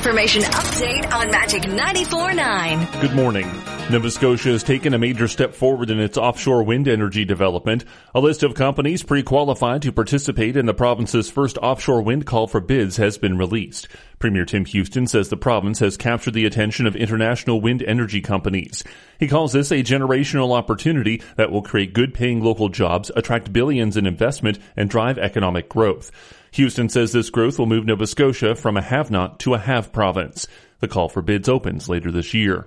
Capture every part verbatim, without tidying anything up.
information update on Magic ninety-four point nine. Good morning. Nova Scotia has taken a major step forward in its offshore wind energy development. A list of companies pre-qualified to participate in the province's first offshore wind call for bids has been released. Premier Tim Houston says the province has captured the attention of international wind energy companies. He calls this a generational opportunity that will create good-paying local jobs, attract billions in investment, and drive economic growth. Houston says this growth will move Nova Scotia from a have-not to a have province. The call for bids opens later this year.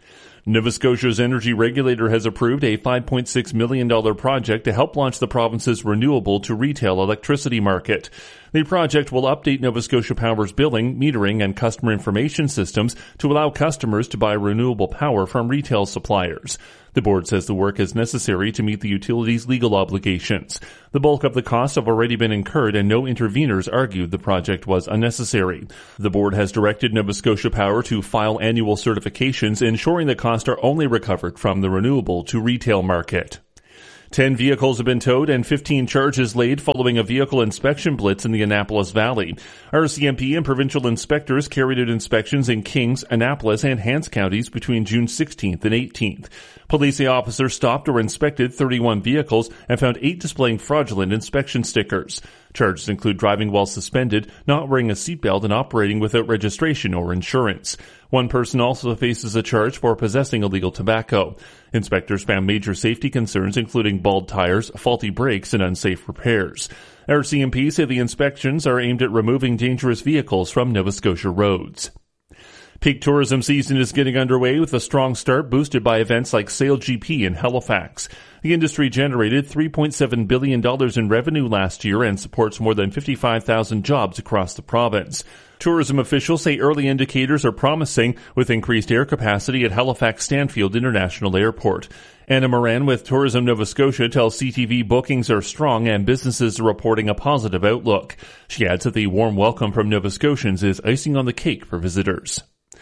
Nova Scotia's energy regulator has approved a five point six million dollars project to help launch the province's renewable to retail electricity market. The project will update Nova Scotia Power's billing, metering, and customer information systems to allow customers to buy renewable power from retail suppliers. The board says the work is necessary to meet the utility's legal obligations. The bulk of the costs have already been incurred, and no interveners argued the project was unnecessary. The board has directed Nova Scotia Power to file annual certifications, ensuring the costs are only recovered from the renewable to retail market. Ten vehicles have been towed and fifteen charges laid following a vehicle inspection blitz in the Annapolis Valley. R C M P and provincial inspectors carried out inspections in Kings, Annapolis, and Hants counties between June sixteenth and eighteenth. Police officers stopped or inspected thirty-one vehicles and found eight displaying fraudulent inspection stickers. Charges include driving while suspended, not wearing a seatbelt, and operating without registration or insurance. One person also faces a charge for possessing illegal tobacco. Inspectors found major safety concerns, including bald tires, faulty brakes, and unsafe repairs. R C M P say the inspections are aimed at removing dangerous vehicles from Nova Scotia roads. Peak tourism season is getting underway with a strong start boosted by events like SailGP in Halifax. The industry generated three point seven billion dollars in revenue last year and supports more than fifty-five thousand jobs across the province. Tourism officials say early indicators are promising, with increased air capacity at Halifax Stanfield International Airport. Anna Moran with Tourism Nova Scotia tells C T V bookings are strong and businesses are reporting a positive outlook. She adds that the warm welcome from Nova Scotians is icing on the cake for visitors.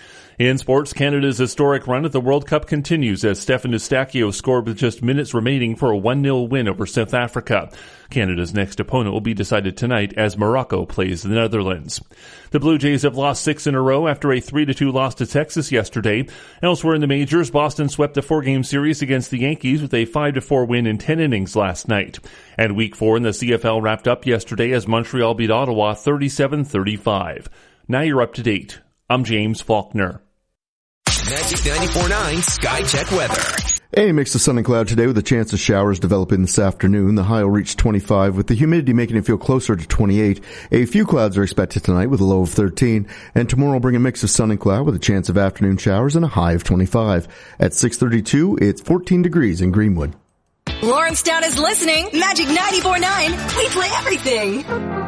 In sports, Canada's historic run at the World Cup continues as Stefan Eustáquio scored with just minutes remaining for a one nil win over South Africa. Canada's next opponent will be decided tonight as Morocco plays the Netherlands. The Blue Jays have lost six in a row after a three to two loss to Texas yesterday. Elsewhere in the majors, Boston swept the four-game series against the Yankees with a five to four win in ten innings last night. And Week four in the C F L wrapped up yesterday as Montreal beat Ottawa thirty-seven thirty-five. Now you're up to date. I'm James Faulkner. Magic ninety-four point nine Sky Check Weather. A mix of sun and cloud today with a chance of showers developing this afternoon. The high will reach twenty-five with the humidity making it feel closer to twenty-eight. A few clouds are expected tonight with a low of thirteen. And tomorrow will bring a mix of sun and cloud with a chance of afternoon showers and a high of twenty-five. At six thirty-two, it's fourteen degrees in Greenwood. Lawrencetown is listening. Magic ninety-four point nine. We play everything.